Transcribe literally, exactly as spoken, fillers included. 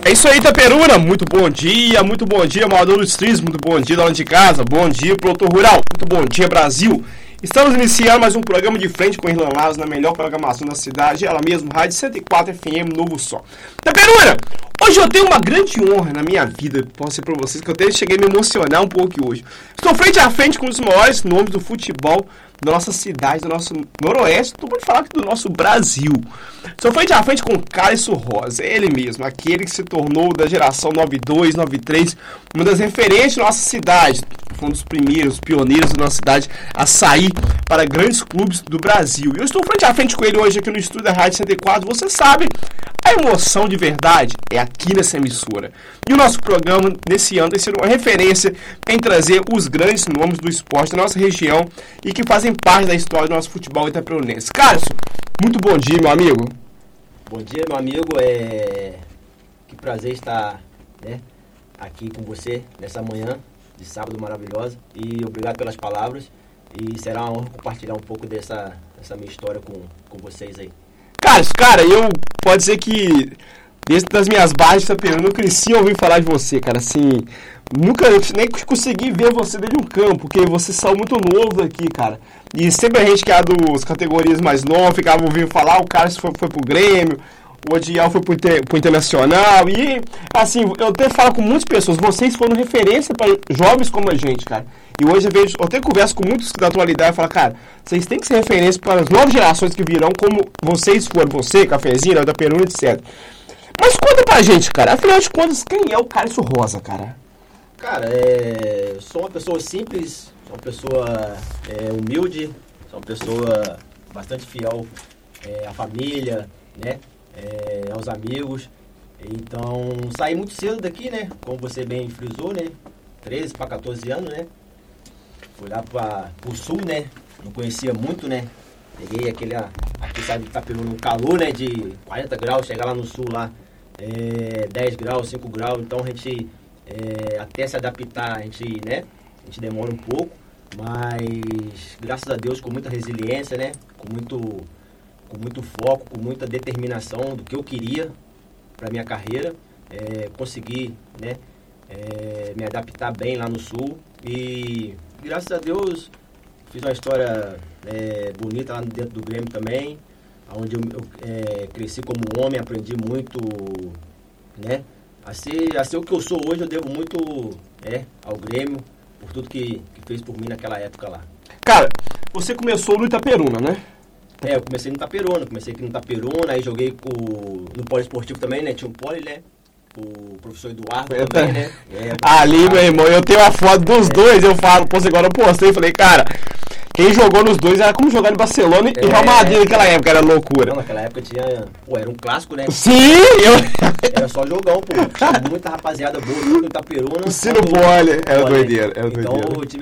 É isso aí, Itaperuna. Muito bom dia, muito bom dia, morador dos trilhos, muito bom dia, dona de casa, bom dia, produtor rural, muito bom dia, Brasil. Estamos iniciando mais um programa de frente com Irlan Lazo, na melhor programação da cidade, ela mesma, Rádio cento e quatro F M, Novo Sol. Itaperuna, hoje eu tenho uma grande honra na minha vida, posso dizer pra vocês, que eu até cheguei a me emocionar um pouco hoje. Estou frente a frente com um dos maiores nomes do futebol da nossa cidade, do nosso noroeste, tu pode falar que do nosso Brasil. Estou frente a frente com o Cálicio Rosa, ele mesmo, aquele que se tornou da geração noventa e dois, noventa e três, uma das referências da nossa cidade, foi um dos primeiros, pioneiros da nossa cidade a sair para grandes clubes do Brasil. E eu estou frente a frente com ele hoje aqui no estúdio da Rádio cento e quatro, você sabe, a emoção de verdade é aqui nessa emissora. E o nosso programa, nesse ano, tem sido uma referência em trazer os grandes nomes do esporte da nossa região e que fazem parte da história do nosso futebol itaperunense. Cálicio, muito bom dia, meu amigo. Bom dia, meu amigo. É... Que prazer estar, né, aqui com você nessa manhã de sábado maravilhosa. E obrigado pelas palavras. E será uma honra compartilhar um pouco dessa, dessa minha história com, com vocês aí. Cálicio, cara, eu pode dizer que desde as minhas bases de Itaperuna eu cresci a ouvir falar de você, cara, assim, nunca nem consegui ver você dentro de um campo, porque você saiu muito novo daqui, cara, e sempre a gente que é das categorias mais novas ficava ouvindo falar, o Cálicio foi, foi pro Grêmio, o Odial foi pro, inter, pro Internacional, e assim, eu até falo com muitas pessoas, vocês foram referência para jovens como a gente, cara, e hoje eu, vejo, eu até converso com muitos da atualidade e falo, cara, vocês têm que ser referência para as novas gerações que virão, como vocês foram, você, Cafezinho, da Peruna, etcétera. Mas conta pra gente, cara, afinal de contas, quem é o Cálicio Rosa, cara? Cara, é... sou uma pessoa simples, sou uma pessoa é, humilde, sou uma pessoa bastante fiel é, à família, né, é, aos amigos. Então, saí muito cedo daqui, né, como você bem frisou, né, treze para quatorze anos, né. Fui lá para o sul, né, não conhecia muito, né, peguei aquele, aqui sabe, Itaperuna, um calor, né, de quarenta graus, chegar lá no sul, lá, é, dez graus, cinco graus, então a gente, é, até se adaptar, a gente, né, a gente demora um pouco, mas graças a Deus com muita resiliência, né, com muito, com muito foco, com muita determinação do que eu queria para minha carreira, é, consegui, né, é, me adaptar bem lá no sul e graças a Deus fiz uma história é, bonita lá dentro do Grêmio também, onde eu, eu é, cresci como homem, aprendi muito, né, a ser, a ser o que eu sou hoje. Eu devo muito é, ao Grêmio, por tudo que, que fez por mim naquela época lá. Cara, você começou no Itaperuna, né? É, eu comecei no Itaperuna, comecei aqui no Itaperuna, aí joguei com, no poliesportivo também, né, tinha um poli, né, o professor Eduardo eu também, tá... né? É, ali, meu irmão, eu tenho uma foto dos é. dois, eu falo, pô, agora eu postei, falei, cara, quem jogou nos dois era como jogar no Barcelona e é, Real Madrid naquela época, era loucura. Não, naquela época tinha, pô, era um clássico, né? Sim, eu... Era só jogão, pô, tinha muita rapaziada boa, tudo no Itaperuna. Sim, no pole, era pole, doideira, era então, doideira. Eu tive